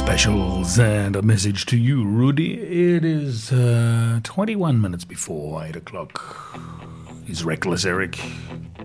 specials and a message to you, Rudy. It is 21 minutes before 8 o'clock. He's Reckless Eric.